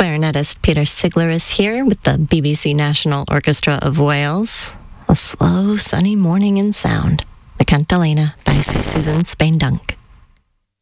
Clarinetist Peter Sigler is here with the BBC National Orchestra of Wales. A slow, sunny morning in sound. The Cantilena by Susan Spain-Dunk.